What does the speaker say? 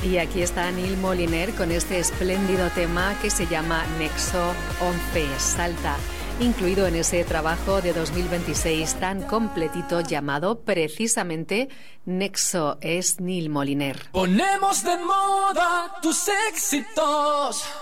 Y aquí está Neil Moliner con este espléndido tema que se llama Nexo 11, Salta, incluido en ese trabajo de 2026 tan completito llamado precisamente Nexo. Es Neil Moliner. Ponemos de moda tus éxitos,